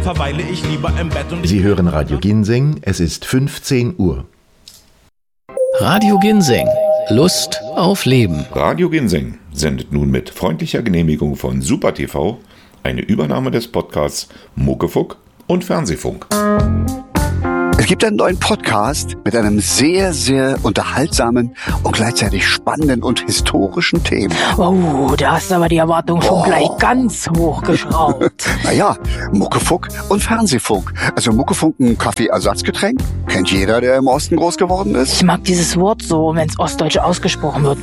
verweile ich lieber im Bett und Sie hören Radio Ginseng, es ist 15 Uhr. Radio Ginseng. Lust auf Leben. Radio Ginseng sendet nun mit freundlicher Genehmigung von Super TV eine Übernahme des Podcasts Muckefuck und Fernsehfunk. Es gibt einen neuen Podcast mit einem sehr, sehr unterhaltsamen und gleichzeitig spannenden und historischen Thema. Oh, da hast du aber die Erwartung schon gleich ganz hochgeschraubt. Naja, Muckefuck und Fernsehfunk. Also Muckefuck, ein Kaffeeersatzgetränk. Kennt jeder, der im Osten groß geworden ist. Ich mag dieses Wort so, wenn es ostdeutsch ausgesprochen wird.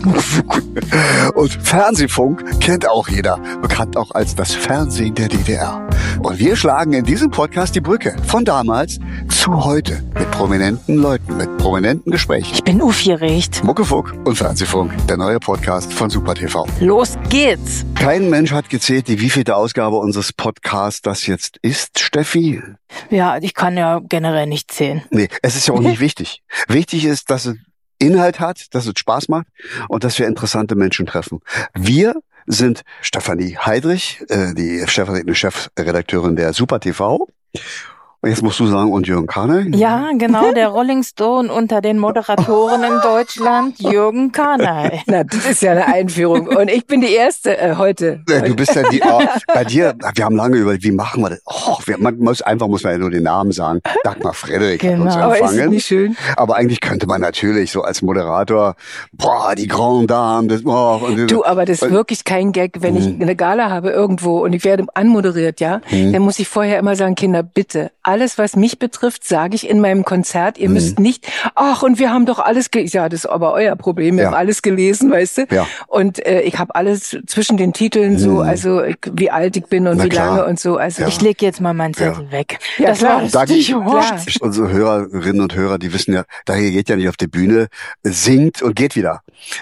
Und Fernsehfunk kennt auch jeder. Bekannt auch als das Fernsehen der DDR. Und wir schlagen in diesem Podcast die Brücke von damals zu heute. Mit prominenten Leuten, mit prominenten Gesprächen. Ich bin aufgeregt. Muckefuck und Fernsehfunk, der neue Podcast von Super TV. Los geht's! Kein Mensch hat gezählt, die wievielte Ausgabe unseres Podcasts das jetzt ist, Steffi. Ja, ich kann ja generell nicht zählen. Nee, es ist ja auch nicht wichtig. Wichtig ist, dass es Inhalt hat, dass es Spaß macht und dass wir interessante Menschen treffen. Wir sind Stefanie Heidrich, die stellvertretende Chefredakteurin der Super TV. Und jetzt musst du sagen, und Jürgen Kanay? Ja, genau, der Rolling Stone unter den Moderatoren in Deutschland, Jürgen Kanay. Na, das ist ja eine Einführung. Und ich bin die Erste heute. Du bist ja die, bei dir, wir haben lange überlegt, wie machen wir das? Muss man ja nur den Namen sagen. Dagmar Frederik hat uns Aber ist empfangen. nicht schön? Aber eigentlich könnte man natürlich so als Moderator, die Grande Dame, Du, aber das ist wirklich kein Gag. Wenn ich eine Gala habe irgendwo und ich werde anmoderiert, ja, dann muss ich vorher immer sagen, Kinder, bitte, alles, was mich betrifft, sage ich in meinem Konzert. Ihr müsst nicht, und wir haben doch alles gelesen. Ja, das ist aber euer Problem. Wir haben alles gelesen, weißt du? Ja. Und ich habe alles zwischen den Titeln so, also wie alt ich bin und wie lange und so. Also Ich lege jetzt mal meinen Zettel weg. Ja, Das klar. war richtig Unsere Hörerinnen und Hörer, die wissen ja, Dagi geht ja nicht auf die Bühne, singt und geht wieder.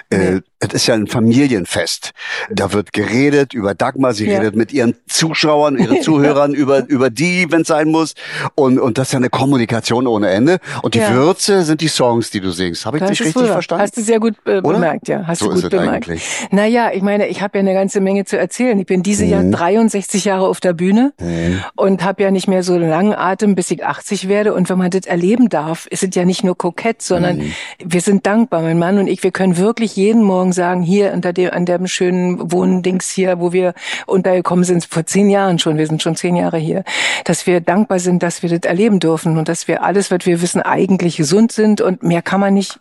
Es ist ja ein Familienfest. Da wird geredet über Dagmar, sie redet mit ihren Zuschauern, ihren Zuhörern über die, wenn es sein muss. Und das ist ja eine Kommunikation ohne Ende. Und die Würze sind die Songs, die du singst. Habe ich dich richtig verstanden? Hast du sehr gut bemerkt, ja. Hast so du gut ist es bemerkt. eigentlich. Naja, ich meine, ich habe ja eine ganze Menge zu erzählen. Ich bin dieses Jahr 63 Jahre auf der Bühne und habe ja nicht mehr so einen langen Atem, bis ich 80 werde. Und wenn man das erleben darf, ist es ja nicht nur kokett, sondern wir sind dankbar, mein Mann und ich. Wir können wirklich jeden Morgen sagen, hier an dem schönen Wohndings hier, wo wir untergekommen sind, vor 10 Jahren schon, wir sind schon 10 Jahre hier, dass wir dankbar sind, dass wir das erleben dürfen und dass wir alles, was wir wissen, eigentlich gesund sind und mehr kann man nicht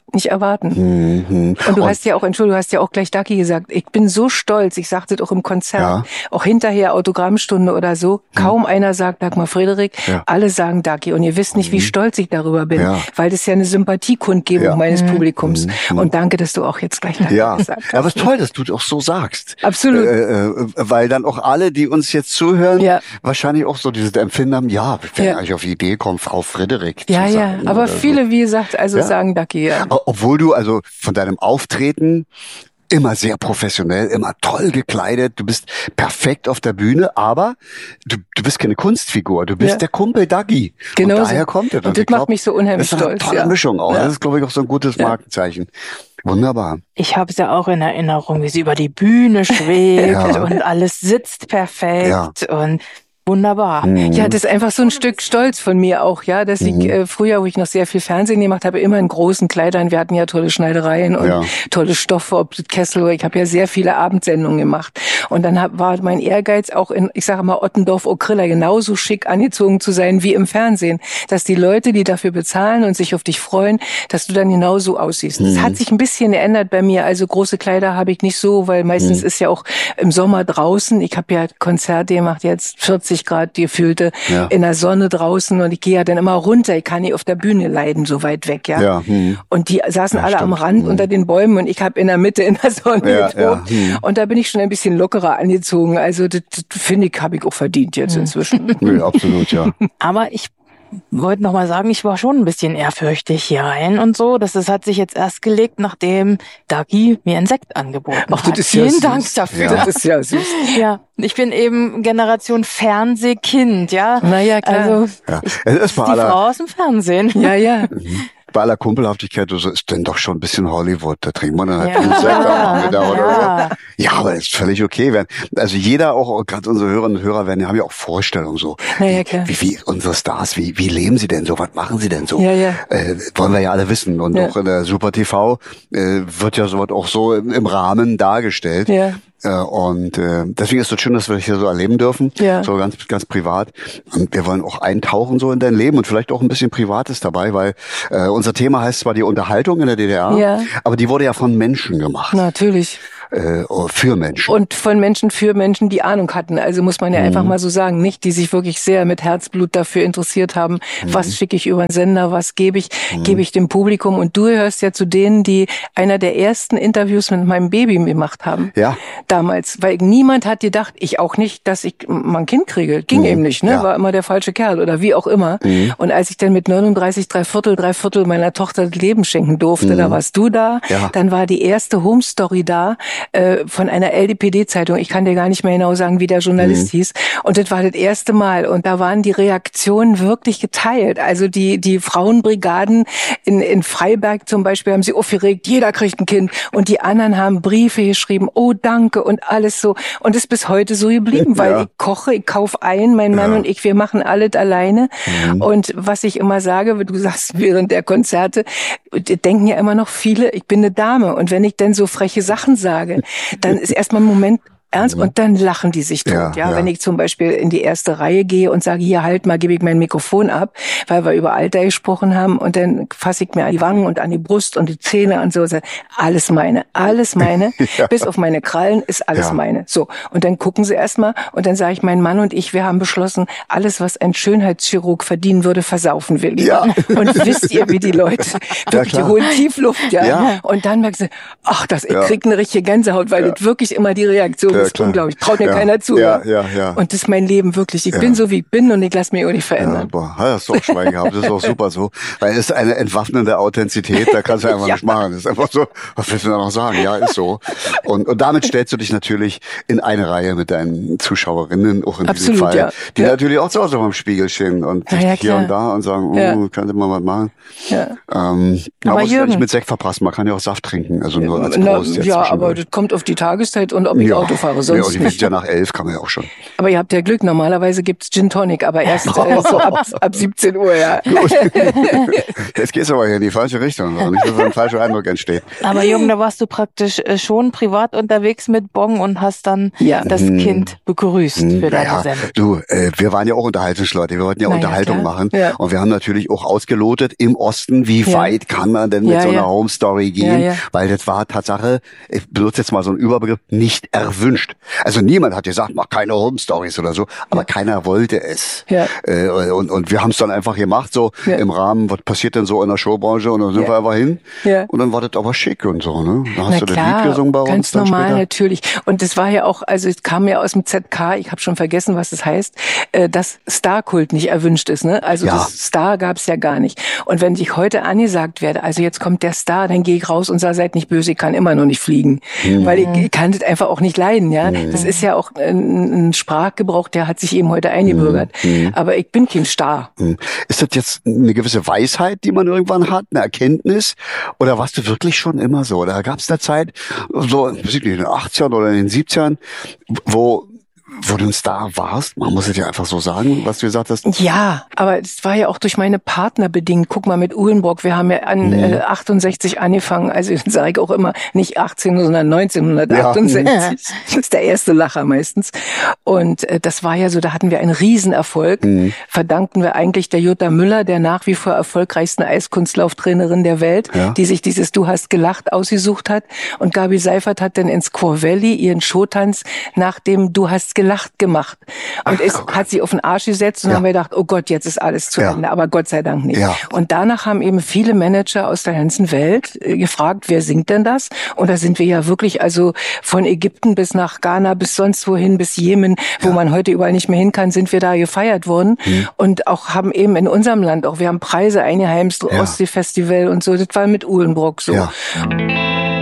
erwarten. Und du hast ja auch gleich Dagi gesagt, ich bin so stolz, ich sagte das auch im Konzert, auch hinterher Autogrammstunde oder so, kaum einer sagt Dagmar Frederik, alle sagen Dagi und ihr wisst nicht, wie stolz ich darüber bin, weil das ja eine Sympathiekundgebung meines Publikums und danke, dass du auch jetzt gleich Dagi gesagt hast. Aber es ist toll, dass du auch so sagst. Absolut. Weil dann auch alle, die uns jetzt zuhören, wahrscheinlich auch so dieses Empfinden haben, wenn eigentlich auf die Idee kommt, Frau Frederik zu sagen. Aber viele, wie gesagt, sagen Dagi, Obwohl du also von deinem Auftreten immer sehr professionell, immer toll gekleidet, du bist perfekt auf der Bühne, aber du bist keine Kunstfigur, du bist der Kumpel Dagi. Genau. Und daher kommt es. Und das macht mich so unheimlich stolz. Das ist eine tolle Mischung auch. Das ist, glaube ich, auch so ein gutes Markenzeichen. Wunderbar. Ich habe es ja auch in Erinnerung, wie sie über die Bühne schwebt und alles sitzt perfekt und wunderbar. Ja, das ist einfach so ein Stück Stolz von mir auch, ja, dass ich früher, wo ich noch sehr viel Fernsehen gemacht habe, immer in großen Kleidern, wir hatten ja tolle Schneidereien und tolle Stoffe, ob Kessel, ich habe ja sehr viele Abendsendungen gemacht und dann war mein Ehrgeiz auch ich sage mal Ottendorf-Okrilla genauso schick angezogen zu sein wie im Fernsehen, dass die Leute, die dafür bezahlen und sich auf dich freuen, dass du dann genauso aussiehst. Das hat sich ein bisschen geändert bei mir, also große Kleider habe ich nicht so, weil meistens ist ja auch im Sommer draußen, ich habe ja Konzerte gemacht, jetzt 40 Grad gefühlte in der Sonne draußen und ich gehe ja dann immer runter, ich kann nicht auf der Bühne leiden, so weit weg, Und die saßen alle am Rand unter den Bäumen und ich habe in der Mitte in der Sonne getobt und da bin ich schon ein bisschen lockerer angezogen, also das finde ich, habe ich auch verdient jetzt inzwischen. Ja, absolut, Aber ich wollte noch mal sagen, ich war schon ein bisschen ehrfürchtig hier rein und so. Das hat sich jetzt erst gelegt, nachdem Dagi mir ein Sekt angeboten hat. Das ist Vielen Dank dafür. Das ist ja süß. Ja, ich bin eben Generation Fernsehkind, ja. Naja, klar. Also, Es ist die Frau aus dem Fernsehen. Ja. bei aller Kumpelhaftigkeit, so ist denn doch schon ein bisschen Hollywood. Da trinkt man dann halt wieder oder so. Ja, aber ist völlig okay. Also jeder, auch gerade unsere Hörerinnen und Hörer, haben ja auch Vorstellungen so. Wie unsere Stars, wie leben sie denn so? Was machen sie denn so? Wollen wir ja alle wissen. Und auch in der Super TV wird ja sowas auch so im Rahmen dargestellt. Und deswegen ist es schön, dass wir dich hier so erleben dürfen, so ganz, ganz privat. Und wir wollen auch eintauchen so in dein Leben und vielleicht auch ein bisschen Privates dabei, weil unser Thema heißt zwar die Unterhaltung in der DDR, aber die wurde ja von Menschen gemacht. Natürlich. Für Menschen. Und von Menschen für Menschen, die Ahnung hatten. Also muss man ja einfach mal so sagen, nicht, die sich wirklich sehr mit Herzblut dafür interessiert haben, was schicke ich über den Sender, was gebe ich dem Publikum. Und du gehörst ja zu denen, die einer der ersten Interviews mit meinem Baby gemacht haben. Ja. Damals. Weil niemand hat gedacht, ich auch nicht, dass ich mal ein Kind kriege. Ging eben nicht, ne? Ja. War immer der falsche Kerl oder wie auch immer. Und als ich dann mit 39, drei Viertel meiner Tochter das Leben schenken durfte, da warst du da. Ja. Dann war die erste Home Story da, von einer LDPD-Zeitung. Ich kann dir gar nicht mehr genau sagen, wie der Journalist hieß. Und das war das erste Mal. Und da waren die Reaktionen wirklich geteilt. Also die Frauenbrigaden in Freiberg zum Beispiel haben sie aufgeregt, jeder kriegt ein Kind. Und die anderen haben Briefe geschrieben, oh danke und alles so. Und ist bis heute so geblieben, weil ich koche, ich kaufe ein, mein Mann und ich, wir machen alles alleine. Und was ich immer sage, du sagst während der Konzerte, denken ja immer noch viele, ich bin eine Dame. Und wenn ich dann so freche Sachen sage, dann ist erstmal ein Moment ernst und dann lachen die sich tot. Ja, wenn ich zum Beispiel in die erste Reihe gehe und sage, hier halt mal, gebe ich mein Mikrofon ab, weil wir über Alter gesprochen haben und dann fasse ich mir an die Wangen und an die Brust und die Zähne und so, alles meine, bis auf meine Krallen ist alles meine. So, und dann gucken sie erstmal und dann sage ich, mein Mann und ich, wir haben beschlossen, alles, was ein Schönheitschirurg verdienen würde, versaufen wir lieber. Ja. Und wisst ihr, wie die Leute wirklich, die holen Tiefluft, und dann merken sie, ach, ich krieg eine richtige Gänsehaut, weil das wirklich immer die Reaktion ist. Unglaublich. Traut mir keiner zu. Ja. Und das ist mein Leben wirklich. Ich bin so, wie ich bin und ich lasse mich auch nicht verändern. Hast du auch Schwein gehabt. Das ist auch super so. Weil es ist eine entwaffnende Authentizität. Da kannst du einfach nicht machen. Das ist einfach so, was willst du da noch sagen? Ja, ist so. Und damit stellst du dich natürlich in eine Reihe mit deinen Zuschauerinnen, auch in diesem Fall, die natürlich auch zu Hause vom Spiegel stehen und hier und da und sagen, könnte man was machen. Aber Jürgen, nicht mit Sekt verpassen. Man kann ja auch Saft trinken. Also nur als Prost jetzt. Ja, aber das kommt auf die Tageszeit und ob ich Auto fahre, sonst und die wissen ja nach 11 kann man ja auch schon. Aber ihr habt ja Glück, normalerweise gibt's Gin Tonic, aber erst so ab 17 Uhr, Jetzt geht's aber hier in die falsche Richtung, also nicht, dass ein falscher Eindruck entsteht. Aber Jürgen, da warst du praktisch schon privat unterwegs mit Bong und hast dann das Kind begrüßt für deine Sendung. Du, wir waren ja auch Unterhaltungsleute, wir wollten ja Unterhaltung machen und wir haben natürlich auch ausgelotet im Osten, wie weit kann man denn mit so einer Home Story gehen, weil das war Tatsache, ich benutze jetzt mal so einen Überbegriff, nicht erwünscht. Also niemand hat gesagt, mach keine Home Stories oder so, aber keiner wollte es. Und wir haben es dann einfach gemacht, so im Rahmen, was passiert denn so in der Showbranche, und dann sind wir einfach hin und dann war das aber schick und so, ne? Dann hast du das Lied gesungen bei uns. Ganz normal, später. Natürlich. Und das war ja auch, also es kam ja aus dem ZK, ich habe schon vergessen, was das heißt, dass Starkult nicht erwünscht ist, ne? Also das Star gab's ja gar nicht. Und wenn ich heute angesagt werde, also jetzt kommt der Star, dann gehe ich raus und sage, seid nicht böse, ich kann immer noch nicht fliegen. Weil ich kann das einfach auch nicht leiden, ja. Das ist ja auch ein Sprachgebrauch, der hat sich eben heute eingebürgert. Aber ich bin kein Star. Ist das jetzt eine gewisse Weisheit, die man irgendwann hat, eine Erkenntnis? Oder warst du wirklich schon immer so? Oder gab es da Zeit, so weiß ich nicht, in den 80ern oder in den 70ern, wo du ein Star warst? Man muss es ja einfach so sagen, was du gesagt hast. Ja, aber es war ja auch durch meine Partner bedingt. Guck mal, mit Uhlenbrock, wir haben ja an 68 angefangen, also sage ich auch immer, nicht 18, sondern 1968. Das ist der erste Lacher meistens. Und das war ja so, da hatten wir einen Riesenerfolg. Verdanken wir eigentlich der Jutta Müller, der nach wie vor erfolgreichsten Eiskunstlauftrainerin der Welt, die sich dieses Du hast gelacht ausgesucht hat. Und Gabi Seifert hat dann in Squaw Valley ihren Showtanz nach dem Du hast gelacht gemacht. Und hat sie auf den Arsch gesetzt und haben wir gedacht, oh Gott, jetzt ist alles zu Ende. Aber Gott sei Dank nicht. Und danach haben eben viele Manager aus der ganzen Welt gefragt, wer singt denn das? Und da sind wir ja wirklich, also von Ägypten bis nach Ghana, bis sonst wohin, bis Jemen, wo man heute überall nicht mehr hin kann, sind wir da gefeiert worden. Und auch haben eben in unserem Land auch, wir haben Preise eingeheimst, Ostsee-Festival und so, das war mit Uhlenbrock so.